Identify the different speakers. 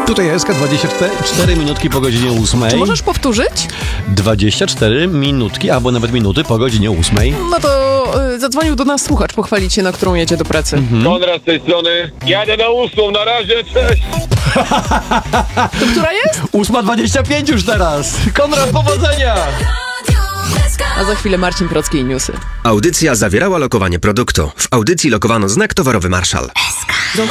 Speaker 1: Tutaj SK 24 minutki po godzinie 8.
Speaker 2: Czy możesz powtórzyć?
Speaker 1: 24 minutki, albo nawet minuty po godzinie 8.
Speaker 2: No to zadzwonił do nas słuchacz pochwalić się, na którą jedzie do pracy.
Speaker 3: Konrad z tej strony. Jadę na 8, na razie, cześć!
Speaker 2: To która jest?
Speaker 1: 8:25 już teraz. Konrad, powodzenia!
Speaker 2: A za chwilę Marcin Procki i newsy.
Speaker 4: Audycja zawierała lokowanie produktu. W audycji lokowano znak towarowy Marszal.